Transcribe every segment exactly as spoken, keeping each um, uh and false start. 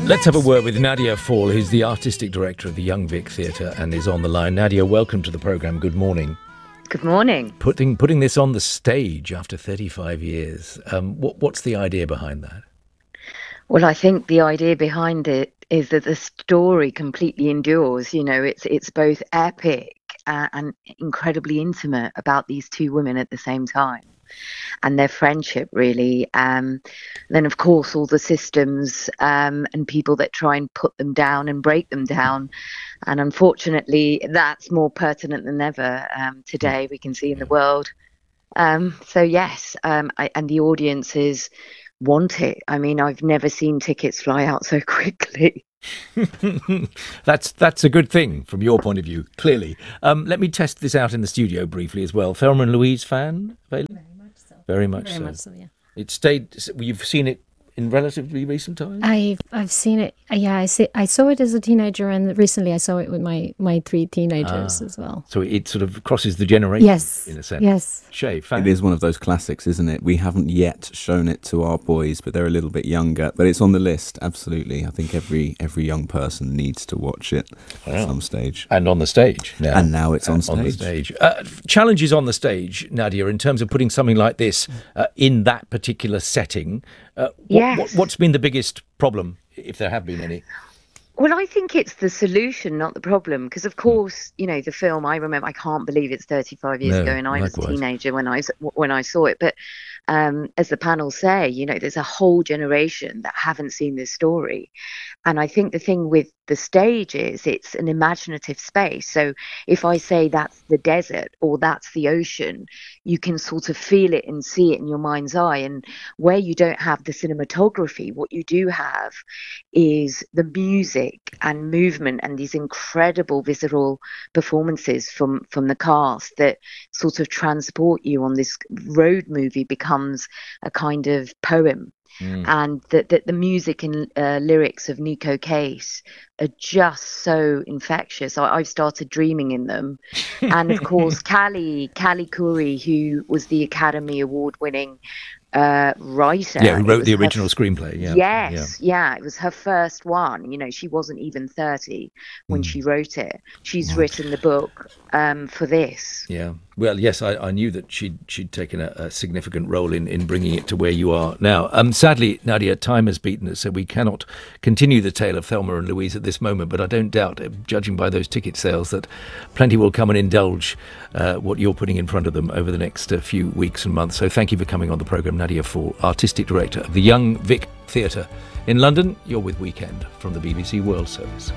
Let's have a word with Nadia Fall, who's the artistic director of the Young Vic Theatre and is on the line. Nadia, welcome to the programme. Good morning. Good morning. Putting putting this on the stage after thirty-five years, um, what, what's the idea behind that? Well, I think the idea behind it is that the story completely endures. You know, it's it's both epic uh, and incredibly intimate about these two women at the same time and their friendship, really. Um, then, of course, all the systems um, and people that try and put them down and break them down. And unfortunately, that's more pertinent than ever um, today, we can see in the world. Um, so, yes, um, I, and the audiences want it. I mean, I've never seen tickets fly out so quickly. that's that's a good thing from your point of view, clearly. Um, let me test this out in the studio briefly as well. Thelma and Louise fan? Very much so. Very much Very so. much so, yeah. It stayed. You've seen it in relatively recent times? I've I've seen it. Yeah, I see. I saw it as a teenager, and recently I saw it with my, my three teenagers ah, as well. So it sort of crosses the generation. Yes, in a sense. Yes. Shay, fan? It is one of those classics, isn't it? We haven't yet shown it to our boys, but they're a little bit younger. But it's on the list. Absolutely, I think every every young person needs to watch it wow. at some stage. And on the stage now. And now it's on and stage. On the stage. Uh, challenges on the stage, Nadia, in terms of putting something like this uh, in that particular setting. Uh, what, yes. what, what's been the biggest problem, if there have been any? Well, I think it's the solution, not the problem. Because, of course, you know, the film, I remember, I can't believe it's thirty-five years no, ago and I likewise. was a teenager when I, when I saw it. But um, as the panel say, you know, there's a whole generation that haven't seen this story. And I think the thing with the stage is it's an imaginative space. So if I say that's the desert or that's the ocean, you can sort of feel it and see it in your mind's eye. And where you don't have the cinematography, what you do have is the music and movement and these incredible visceral performances from, from the cast that sort of transport you on this road movie becomes a kind of poem. Mm. And that the, the music and uh, lyrics of Nico Case are just so infectious. I, I've started dreaming in them. And of course, Callie, Callie Curry, who was the Academy Award winning uh, writer. Yeah, who wrote the original f- screenplay. Yeah. Yes, yeah. yeah. It was her first one. You know, she wasn't even thirty when mm. she wrote it. She's wow. written the book um, for this. Yeah. Well, yes, I, I knew that she'd she'd taken a, a significant role in, in bringing it to where you are now. Um, sadly, Nadia, time has beaten us, so we cannot continue the tale of Thelma and Louise at this moment. But I don't doubt, judging by those ticket sales, that plenty will come and indulge uh, what you're putting in front of them over the next uh, few weeks and months. So thank you for coming on the programme, Nadia Fall, Artistic Director of the Young Vic Theatre in London. You're with Weekend from the B B C World Service.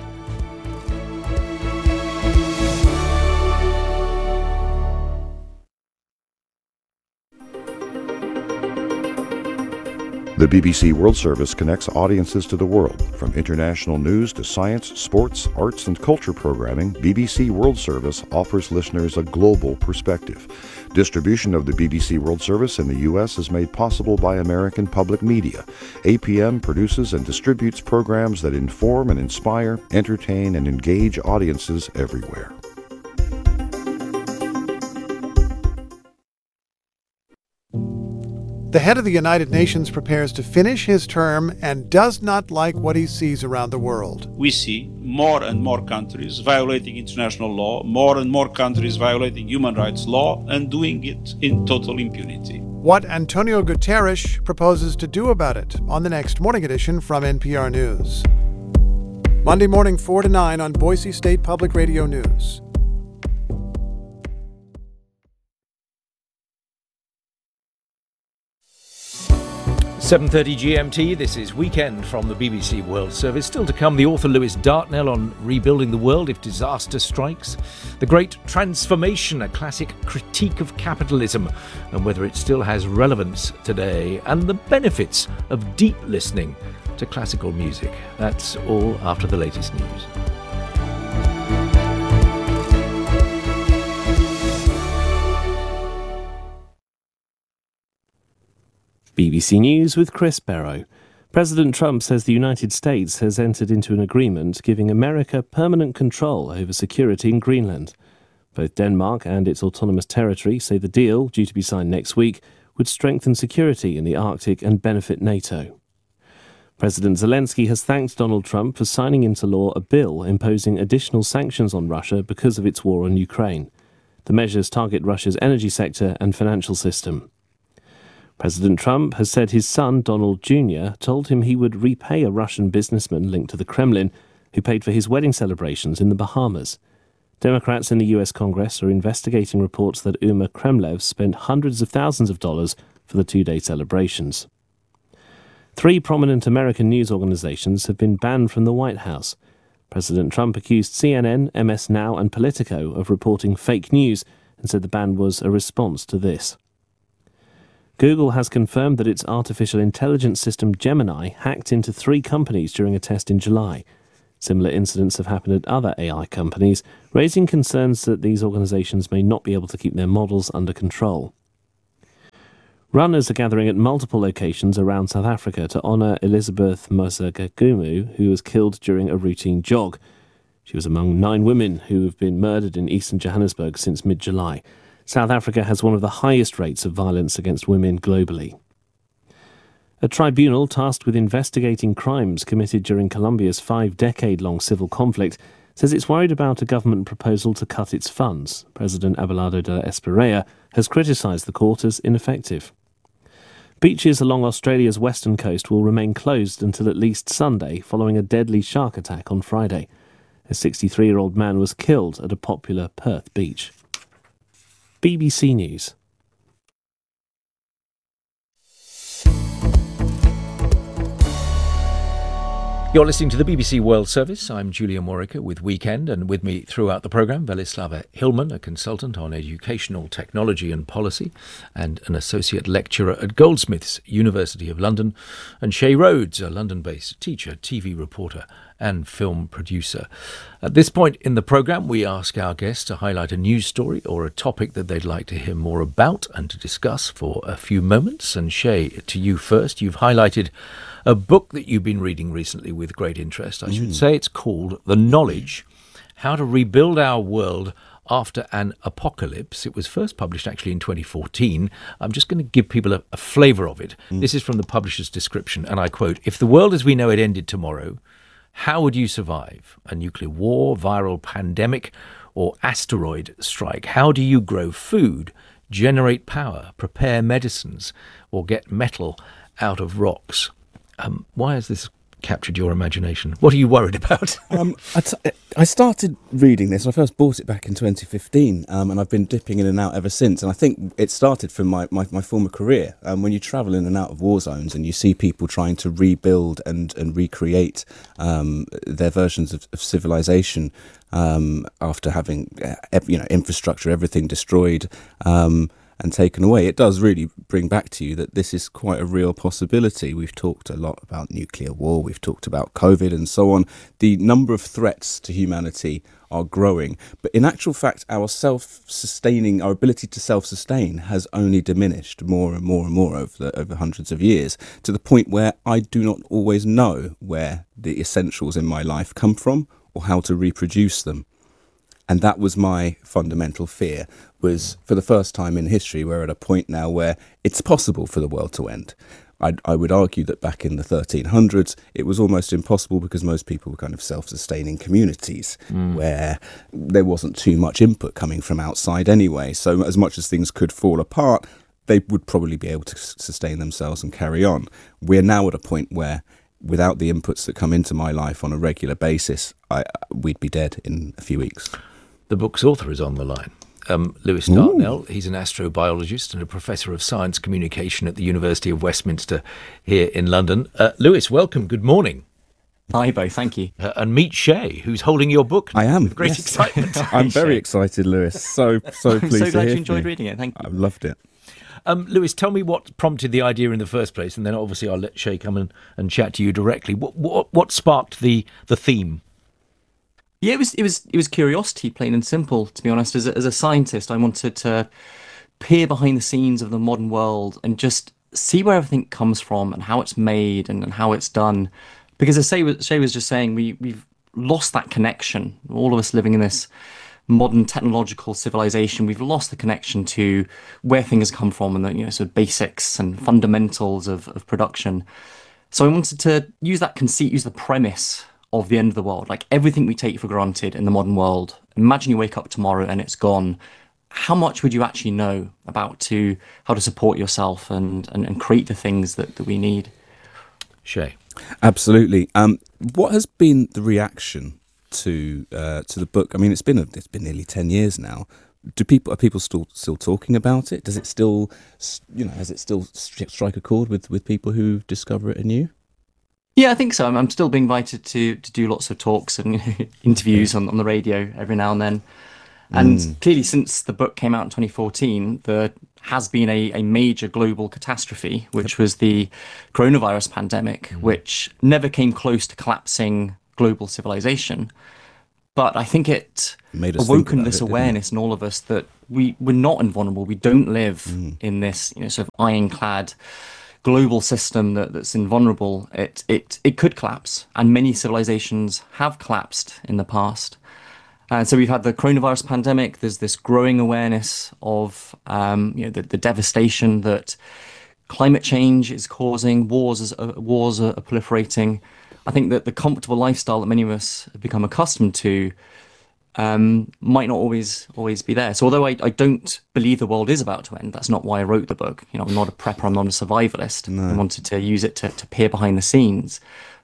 The B B C World Service connects audiences to the world. From international news to science, sports, arts, and culture programming, B B C World Service offers listeners a global perspective. Distribution of the B B C World Service in the U S is made possible by American Public Media. A P M produces and distributes programs that inform and inspire, entertain, and engage audiences everywhere. The head of the United Nations prepares to finish his term and does not like what he sees around the world. We see more and more countries violating international law, more and more countries violating human rights law, and doing it in total impunity. What Antonio Guterres proposes to do about it on the next Morning Edition from N P R News. Monday morning, four to nine on Boise State Public Radio News. seven thirty G M T, this is Weekend from the B B C World Service. Still to come, the author Lewis Dartnell on rebuilding the world if disaster strikes. The Great Transformation, a classic critique of capitalism and whether it still has relevance today. And the benefits of deep listening to classical music. That's all after the latest news. B B C News with Chris Barrow. President Trump says the United States has entered into an agreement giving America permanent control over security in Greenland. Both Denmark and its autonomous territory say the deal, due to be signed next week, would strengthen security in the Arctic and benefit NATO. President Zelensky has thanked Donald Trump for signing into law a bill imposing additional sanctions on Russia because of its war on Ukraine. The measures target Russia's energy sector and financial system. President Trump has said his son, Donald Junior, told him he would repay a Russian businessman linked to the Kremlin who paid for his wedding celebrations in the Bahamas. Democrats in the U S Congress are investigating reports that Uma Kremlev spent hundreds of thousands of dollars for the two-day celebrations. Three prominent American news organizations have been banned from the White House. President Trump accused C N N, M S Now and Politico of reporting fake news and said the ban was a response to this. Google has confirmed that its artificial intelligence system Gemini hacked into three companies during a test in July. Similar incidents have happened at other A I companies, raising concerns that these organizations may not be able to keep their models under control. Runners are gathering at multiple locations around South Africa to honour Elizabeth Mosagagumu, who was killed during a routine jog. She was among nine women who have been murdered in eastern Johannesburg since mid-July. South Africa has one of the highest rates of violence against women globally. A tribunal tasked with investigating crimes committed during Colombia's five-decade-long civil conflict says it's worried about a government proposal to cut its funds. President Abelardo de la Espriella has criticised the court as ineffective. Beaches along Australia's western coast will remain closed until at least Sunday following a deadly shark attack on Friday. A sixty-three-year-old man was killed at a popular Perth beach. B B C News. You're listening to the B B C World Service. I'm Julian Warwicker with Weekend, and with me throughout the programme, Velislava Hillman, a consultant on educational technology and policy and an associate lecturer at Goldsmiths, University of London, and Shay Rhodes, a London-based teacher, T V reporter and film producer. At this point in the programme, we ask our guests to highlight a news story or a topic that they'd like to hear more about and to discuss for a few moments. And Shay, to you first. You've highlighted a book that you've been reading recently with great interest. I should mm. say it's called The Knowledge, How to Rebuild Our World After an Apocalypse. It was first published actually in twenty fourteen. I'm just going to give people a, a flavour of it. Mm. This is from the publisher's description, and I quote, "If the world as we know it ended tomorrow, how would you survive? A nuclear war, viral pandemic, or asteroid strike? How do you grow food, generate power, prepare medicines, or get metal out of rocks?" Um, why has this captured your imagination? What are you worried about? um, I, t- I started reading this. I first bought it back in twenty fifteen, um, and I've been dipping in and out ever since. And I think it started from my, my, my former career. Um, when you travel in and out of war zones and you see people trying to rebuild and, and recreate um, their versions of, of civilization um, after having uh, you know infrastructure, everything destroyed, um, and taken away, it does really bring back to you that this is quite a real possibility. We've talked a lot about nuclear war, we've talked about COVID and so on. The number of threats to humanity are growing, but in actual fact, our self-sustaining, our ability to self-sustain has only diminished more and more and more over the, over hundreds of years, to the point where I do not always know where the essentials in my life come from or how to reproduce them. And that was my fundamental fear, was for the first time in history, we're at a point now where it's possible for the world to end. I, I would argue that back in the thirteen hundreds, it was almost impossible because most people were kind of self-sustaining communities mm. where there wasn't too much input coming from outside anyway. So as much as things could fall apart, they would probably be able to sustain themselves and carry on. We're now at a point where without the inputs that come into my life on a regular basis, I, we'd be dead in a few weeks. The book's author is on the line. Um, Lewis Dartnell. He's an astrobiologist and a professor of science communication at the University of Westminster here in London. Uh, Lewis, welcome. Good morning. Hi, Bo. Thank you. Uh, and meet Shay, who's holding your book. I am. With great yes. excitement. I'm very excited, Lewis. So, so I'm pleased so to glad hear you enjoyed you. reading it. Thank you. I loved it. Um, Lewis, tell me what prompted the idea in the first place, and then obviously I'll let Shay come and, and chat to you directly. What, what, what sparked the, the theme? Yeah, it was it was it was curiosity, plain and simple. To be honest, as a, as a scientist, I wanted to peer behind the scenes of the modern world and just see where everything comes from and how it's made and, and how it's done. Because as Shay was, Shay was just saying, we we've lost that connection. All of us living in this modern technological civilization, we've lost the connection to where things come from and the you know sort of basics and fundamentals of, of production. So I wanted to use that conceit, use the premise of the end of the world, like everything we take for granted in the modern world. Imagine you wake up tomorrow and it's gone. How much would you actually know about to how to support yourself and, and, and create the things that, that we need? Shay. Absolutely. Um, what has been the reaction to uh, to the book? I mean, it's been a, it's been nearly ten years now. Do people are people still still talking about it? Does it still, you know, has it still strike a chord with, with people who discover it anew? Yeah, I think so. I'm, I'm still being invited to to do lots of talks and interviews on, on the radio every now and then. And mm. clearly, since the book came out in twenty fourteen, there has been a, a major global catastrophe, which was the coronavirus pandemic, mm. which never came close to collapsing global civilization. But I think it Made us awoken this it, awareness in all of us that we, we're not invulnerable. We don't live mm. in this, you know, sort of ironclad global system that, that's invulnerable. It, it, it could collapse, and many civilizations have collapsed in the past. And so we've had the coronavirus pandemic. There's this growing awareness of um, you know, the, the devastation that climate change is causing. Wars, is, uh, wars are, are proliferating. I think that the comfortable lifestyle that many of us have become accustomed to um, might not always always be there. So although I, I don't believe the world is about to end, that's not why I wrote the book. You know, I'm not a prepper, I'm not a survivalist. No. I wanted to use it to, to peer behind the scenes.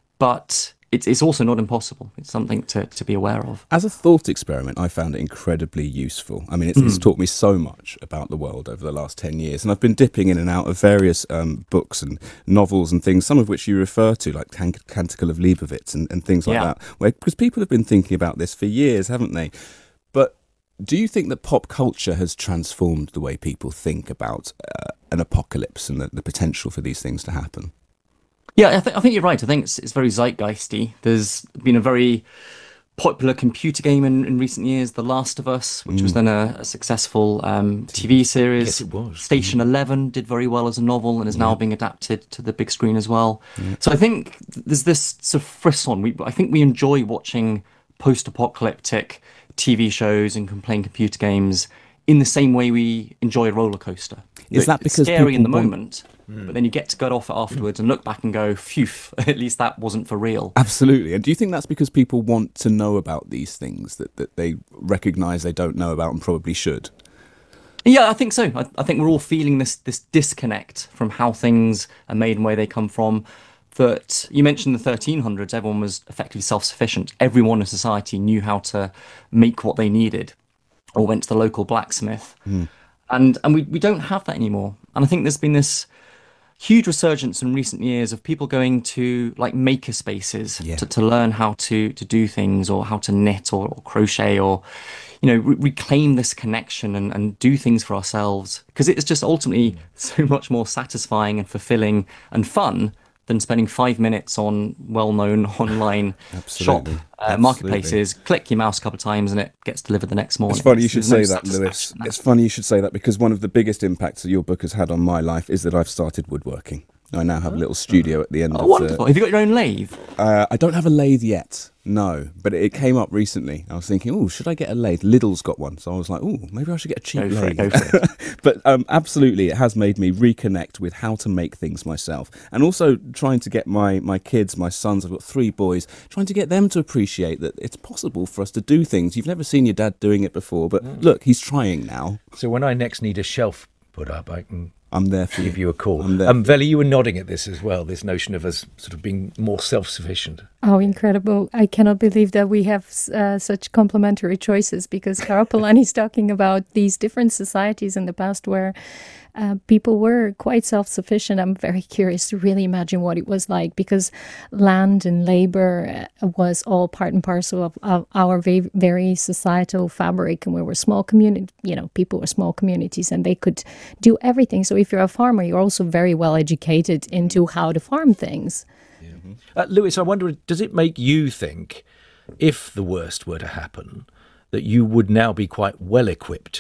But It's, it's also not impossible. It's something to, to be aware of. As a thought experiment, I found it incredibly useful. I mean, it's, mm. it's taught me so much about the world over the last ten years. And I've been dipping in and out of various um, books and novels and things, some of which you refer to, like Can- Canticle of Leibowitz and, and things like yeah. that, where, because people have been thinking about this for years, haven't they? But do you think that pop culture has transformed the way people think about uh, an apocalypse and the, the potential for these things to happen? Yeah, I, th- I think you're right. I think it's, it's very zeitgeisty. There's been a very popular computer game in, in recent years, The Last of Us, which mm. was then a, a successful um, T V series. Yes, it was. Station mm. eleven did very well as a novel and is yeah. now being adapted to the big screen as well. Yeah. So I think there's this sort of frisson. We, I think we enjoy watching post-apocalyptic T V shows and playing computer games in the same way we enjoy a roller coaster. Is that because it's scary in the want... moment? Mm. But then you get to get off it afterwards and look back and go, phew, at least that wasn't for real. Absolutely. And do you think that's because people want to know about these things that, that they recognise they don't know about and probably should? Yeah, I think so. I, I think we're all feeling this this disconnect from how things are made and where they come from. That you mentioned the thirteen hundreds, everyone was effectively self-sufficient. Everyone in society knew how to make what they needed or went to the local blacksmith. Mm. And and we, we don't have that anymore. And I think there's been this huge resurgence in recent years of people going to like maker spaces yeah. to, to learn how to to do things, or how to knit or, or crochet, or you know re- reclaim this connection and, and do things for ourselves, because it's just ultimately so much more satisfying and fulfilling and fun than spending five minutes on well-known online shop uh, marketplaces. Click your mouse a couple of times and it gets delivered the next morning. It's funny you should say that, Lewis. It's funny you should say that, because one of the biggest impacts that your book has had on my life is that I've started woodworking. I now have a little studio at the end oh, of wonderful. the... Have you got your own lathe? Uh, I don't have a lathe yet, no. But it came up recently. I was thinking, oh, should I get a lathe? Lidl's got one. So I was like, oh, maybe I should get a cheap go for lathe. It, go for it. But um, absolutely, it has made me reconnect with how to make things myself. And also trying to get my, my kids, my sons, I've got three boys, trying to get them to appreciate that it's possible for us to do things. You've never seen your dad doing it before, but mm. look, he's trying now. So when I next need a shelf put up, I can... I'm there for give you. you a call. I'm there. Um, Veli, you were nodding at this as well, this notion of us sort of being more self-sufficient. Oh, incredible. I cannot believe that we have uh, such complementary choices, because Karl Polanyi is talking about these different societies in the past where uh, people were quite self-sufficient. I'm very curious to really imagine what it was like, because land and labor was all part and parcel of, of our very, very societal fabric. And we were small community, you know, people were small communities and they could do everything. So if you're a farmer, you're also very well educated into how to farm things. Yeah. Uh, Lewis, I wonder, does it make you think, if the worst were to happen, that you would now be quite well equipped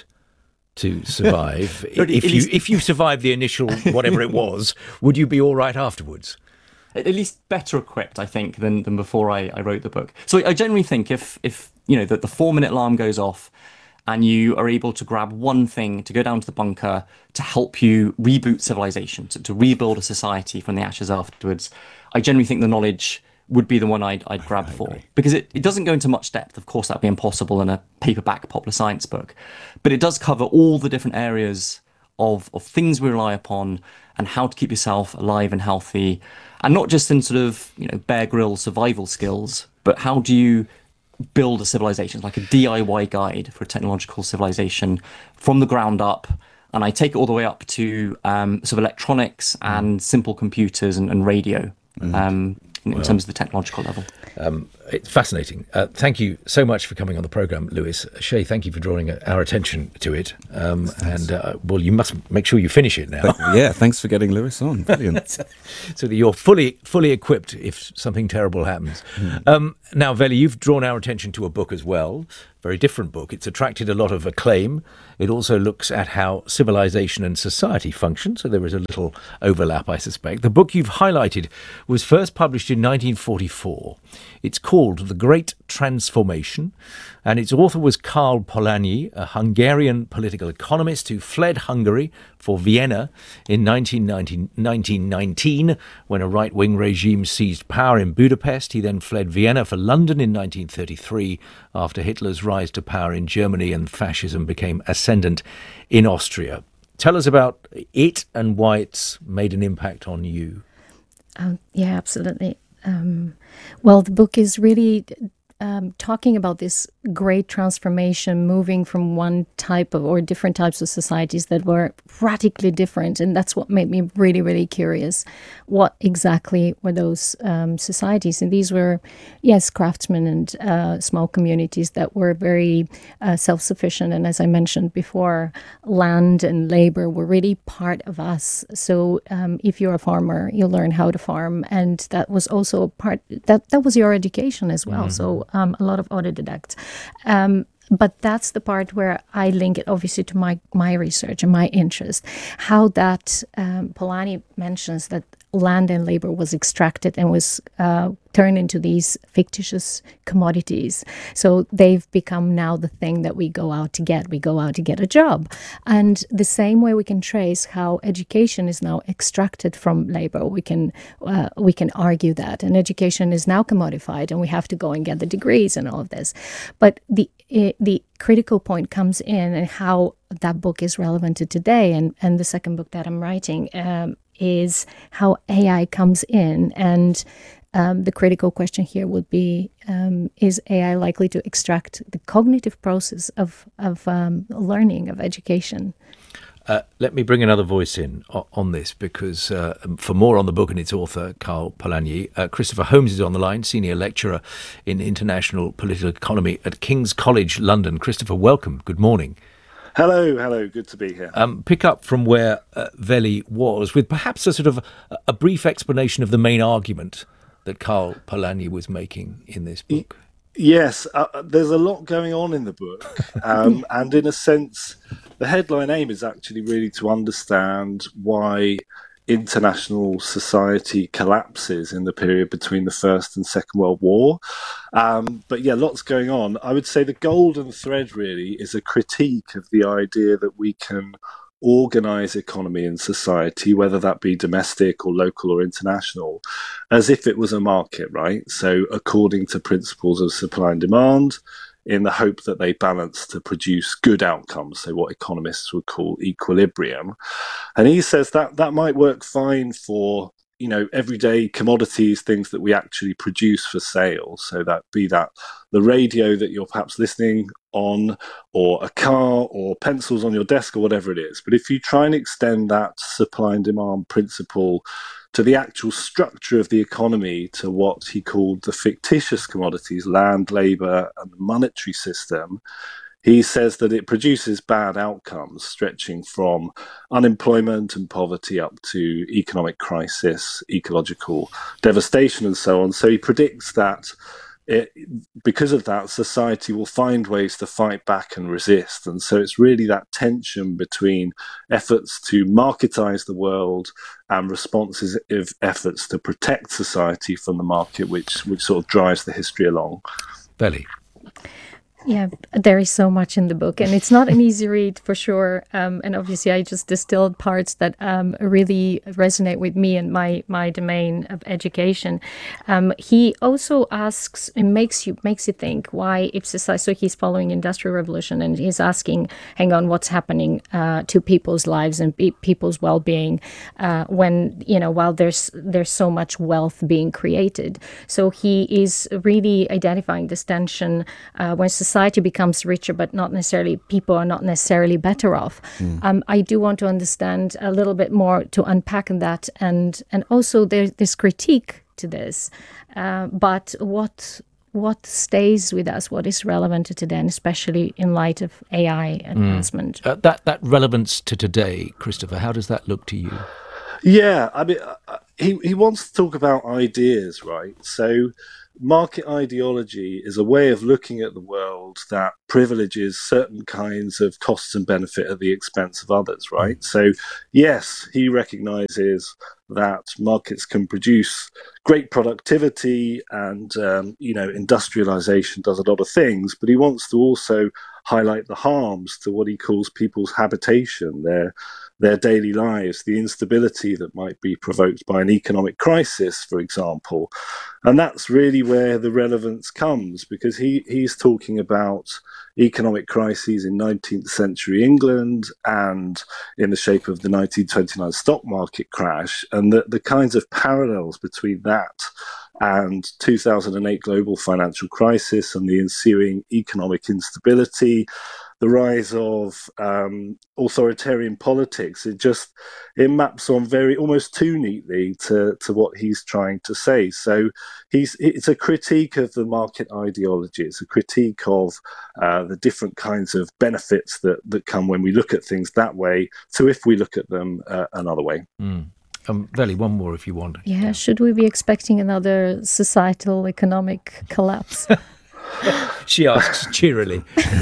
to survive? if you if you survived the initial whatever it was, would you be all right afterwards? At least better equipped, I think, than than before I, I wrote the book. So I generally think if if you know that the four minute alarm goes off, and you are able to grab one thing to go down to the bunker to help you reboot civilization, to, to rebuild a society from the ashes afterwards, I generally think the knowledge would be the one I'd, I'd grab for, because it, it doesn't go into much depth. Of course, that'd be impossible in a paperback popular science book, but it does cover all the different areas of, of things we rely upon and how to keep yourself alive and healthy, and not just in sort of, you know, Bear Grylls survival skills, but how do you build a civilization, like a D I Y guide for a technological civilization from the ground up. And I take it all the way up to um, sort of electronics and simple computers and, and radio. Mm. Um, in well, terms of the technological level. Um, it's fascinating. Uh, thank you so much for coming on the programme, Lewis. Shay, thank you for drawing our attention to it. Um, and, uh, well, you must make sure you finish it now. But, yeah, thanks for getting Lewis on. Brilliant. So that you're fully fully equipped if something terrible happens. Mm. Um, now, Veli, you've drawn our attention to a book as well. Very different book. It's attracted a lot of acclaim. It also looks at how civilization and society function, so there is a little overlap, I suspect. The book you've highlighted was first published in nineteen forty-four. It's called The Great Transformation, and its author was Karl Polanyi, a Hungarian political economist who fled Hungary for Vienna in nineteen nineteen when a right-wing regime seized power in Budapest. He then fled Vienna for London in nineteen thirty-three after Hitler's rise to power in Germany and fascism became ascendant in Austria. Tell us about it and why it's made an impact on you. Um, yeah, absolutely. Um, well, the book is really um, talking about this great transformation, moving from one type of or different types of societies that were radically different. And that's what made me really, really curious. What exactly were those um, societies? And these were, yes, craftsmen and uh, small communities that were very uh, self-sufficient. And as I mentioned before, land and labor were really part of us. So um, if you're a farmer, you learn how to farm. And that was also a part, that, that was your education as well. Mm-hmm. So um, a lot of autodidacts. Um, but that's the part where I link it obviously to my, my research and my interest. How that um, Polanyi mentions that land and labor was extracted and was uh, turned into these fictitious commodities. So they've become now the thing that we go out to get. We go out to get a job. And the same way we can trace how education is now extracted from labor. We can uh, we can argue that. And education is now commodified and we have to go and get the degrees and all of this. But the it, the critical point comes in and how that book is relevant to today. And, and the second book that I'm writing um, is how A I comes in. And um, the critical question here would be, um, is A I likely to extract the cognitive process of, of um, learning, of education? Uh, let me bring another voice in on this, because uh, for more on the book and its author, Karl Polanyi, uh, Christopher Holmes is on the line, senior lecturer in international political economy at King's College London. Christopher, welcome. Good morning. Hello, hello. Good to be here. Um, pick up from where uh, Veli was, with perhaps a sort of a, a brief explanation of the main argument that Karl Polanyi was making in this book. Yes, uh, there's a lot going on in the book, um, and in a sense, the headline aim is actually really to understand why international society collapses in the period between the First and Second World War. Um, but yeah, lots going on. I would say the golden thread really is a critique of the idea that we can organize economy and society, whether that be domestic or local or international, as if it was a market, right? So according to principles of supply and demand, in the hope that they balance to produce good outcomes, so what economists would call equilibrium. And he says that that might work fine for, you know, everyday commodities, things that we actually produce for sale. So that be that the radio that you're perhaps listening on, or a car, or pencils on your desk, or whatever it is. But if you try and extend that supply and demand principle to the actual structure of the economy, to what he called the fictitious commodities, land, labour, and the monetary system, he says that it produces bad outcomes, stretching from unemployment and poverty up to economic crisis, ecological devastation, and so on. So he predicts that it, because of that, society will find ways to fight back and resist. And so it's really that tension between efforts to marketize the world and responsive efforts to protect society from the market, which which sort of drives the history along. Veli. Yeah, there is so much in the book, and it's not an easy read for sure. Um, and obviously, I just distilled parts that um, really resonate with me and my my domain of education. Um, he also asks and makes you makes you think why if society. So he's following Industrial Revolution, and he's asking, hang on, what's happening uh, to people's lives and pe- people's well-being uh, when you know while there's there's so much wealth being created. So he is really identifying this tension uh, when society Society becomes richer, but not necessarily, people are not necessarily better off. Mm. Um, I do want to understand a little bit more to unpack that, and and also there's this critique to this. Uh, but what what stays with us? What is relevant to today, and especially in light of A I advancement? Mm. Uh, that that relevance to today, Christopher. How does that look to you? Yeah, I mean, uh, he he wants to talk about ideas, right? So. Market ideology is a way of looking at the world that privileges certain kinds of costs and benefit at the expense of others, right? So, yes, he recognizes that markets can produce great productivity and, um, you know, industrialization does a lot of things, but he wants to also highlight the harms to what he calls people's habitation, their their daily lives, the instability that might be provoked by an economic crisis, for example. And that's really where the relevance comes, because he, he's talking about economic crises in nineteenth century England and in the shape of the nineteen twenty-nine stock market crash, and the, the kinds of parallels between that and two thousand eight global financial crisis and the ensuing economic instability, the rise of um, authoritarian politics. It just it maps on very almost too neatly to, to what he's trying to say. So he's it's a critique of the market ideology. It's a critique of uh, the different kinds of benefits that, that come when we look at things that way to if we look at them uh, another way. Mm. Um, Veli, one more if you want. Yeah, yeah, should we be expecting another societal economic collapse? She asks cheerily.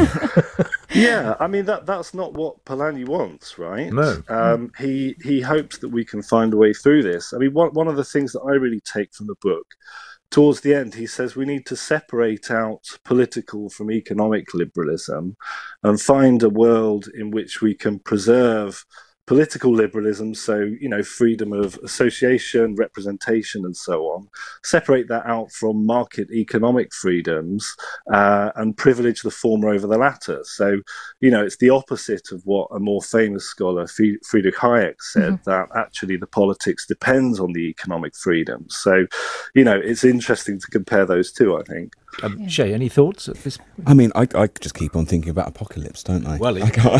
Yeah, I mean that that's not what Polanyi wants, right? No. Um, he he hopes that we can find a way through this. I mean, one one of the things that I really take from the book, towards the end, he says we need to separate out political from economic liberalism and find a world in which we can preserve political liberalism, so, you know, freedom of association, representation, and so on, separate that out from market economic freedoms uh, and privilege the former over the latter. So, you know, it's the opposite of what a more famous scholar, Friedrich Hayek, said, mm-hmm. that actually the politics depends on the economic freedoms. So, you know, it's interesting to compare those two, I think. Um, yeah. Shay, any thoughts at this point? I mean, I, I just keep on thinking about apocalypse, don't I? Well, I can't,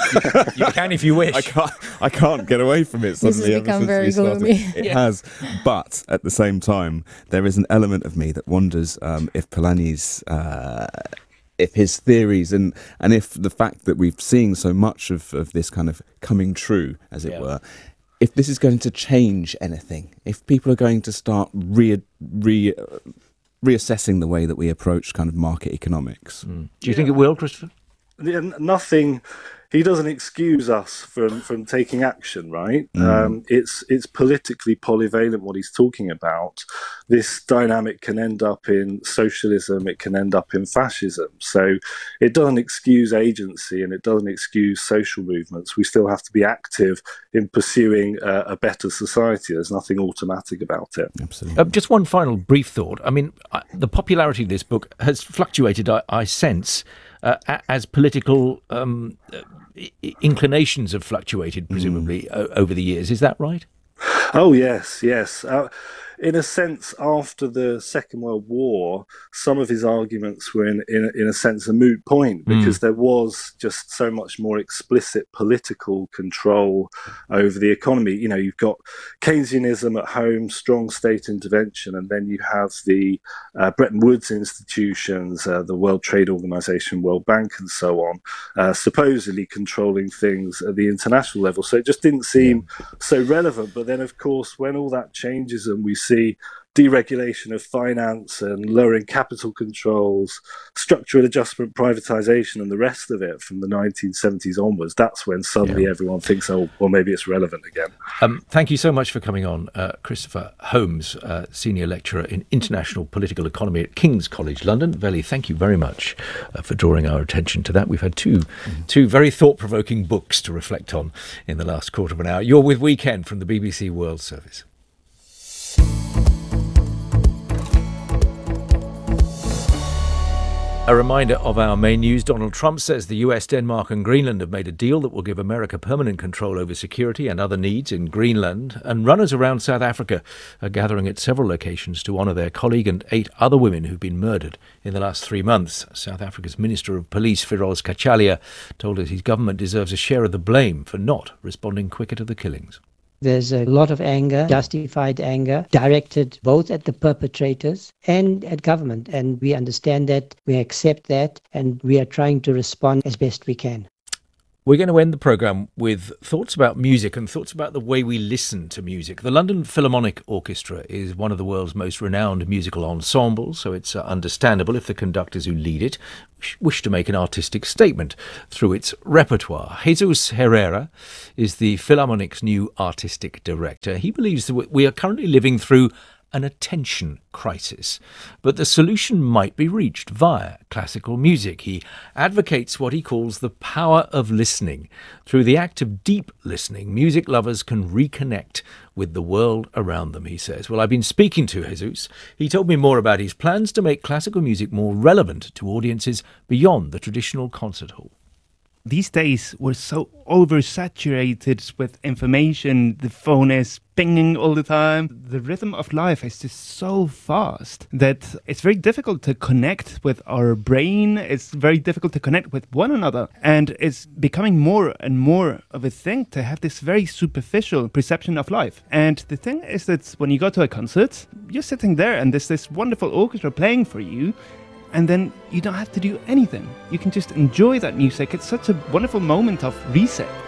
I, you can if you wish. I can't, I can't get away from it suddenly. This has become very gloomy. It yeah. has. But at the same time, there is an element of me that wonders um, if Polanyi's... Uh, if his theories and, and if the fact that we've seen so much of, of this kind of coming true, as it yeah. were, if this is going to change anything, if people are going to start re... re uh, reassessing the way that we approach kind of market economics. Mm. Do you yeah. think it will, Christopher? Nothing. He doesn't excuse us from, from taking action, right? Mm. Um, it's it's politically polyvalent what he's talking about. This dynamic can end up in socialism, it can end up in fascism. So it doesn't excuse agency and it doesn't excuse social movements. We still have to be active in pursuing a, a better society. There's nothing automatic about it. Absolutely. Uh, just one final brief thought. I mean, uh, the popularity of this book has fluctuated, I, I sense, uh, as political um, uh, inclinations have fluctuated, presumably, mm. o- over the years. Is that right? Oh, yes, yes. Uh, in a sense, after the Second World War, some of his arguments were, in, in, in a sense, a moot point because mm. there was just so much more explicit political control over the economy. You know, you've got Keynesianism at home, strong state intervention, and then you have the uh, Bretton Woods institutions, uh, the World Trade Organization, World Bank, and so on, uh, supposedly controlling things at the international level. So it just didn't seem yeah. so relevant. But then, of course, when all that changes and we see deregulation of finance and lowering capital controls, structural adjustment, privatization, and the rest of it from the nineteen seventies onwards, that's when suddenly yeah. everyone thinks, oh, well, maybe it's relevant again. Um, thank you so much for coming on, uh, Christopher Holmes, uh, Senior Lecturer in International Political Economy at King's College London. Veli, thank you very much uh, for drawing our attention to that. We've had two, mm-hmm. two very thought-provoking books to reflect on in the last quarter of an hour. You're with Weekend from the B B C World Service. A reminder of our main news. Donald Trump says the U S, Denmark and Greenland have made a deal that will give America permanent control over security and other needs in Greenland. And runners around South Africa are gathering at several locations to honour their colleague and eight other women who've been murdered in the last three months. South Africa's Minister of Police, Firoz Kachalia, told us his government deserves a share of the blame for not responding quicker to the killings. There's a lot of anger, justified anger, directed both at the perpetrators and at government. And we understand that, we accept that, and we are trying to respond as best we can. We're going to end the programme with thoughts about music and thoughts about the way we listen to music. The London Philharmonic Orchestra is one of the world's most renowned musical ensembles, so it's uh, understandable if the conductors who lead it wish to make an artistic statement through its repertoire. Jesus Herrera is the Philharmonic's new artistic director. He believes that we are currently living through an attention crisis, but the solution might be reached via classical music. He advocates what he calls the power of listening. Through the act of deep listening, music lovers can reconnect with the world around them, he says. Well, I've been speaking to Jesus. He told me more about his plans to make classical music more relevant to audiences beyond the traditional concert hall. These days, we're so oversaturated with information. The phone is pinging all the time. The rhythm of life is just so fast that it's very difficult to connect with our brain. It's very difficult to connect with one another. And it's becoming more and more of a thing to have this very superficial perception of life. And the thing is that when you go to a concert, you're sitting there and there's this wonderful orchestra playing for you. And then you don't have to do anything. You can just enjoy that music. It's such a wonderful moment of reset.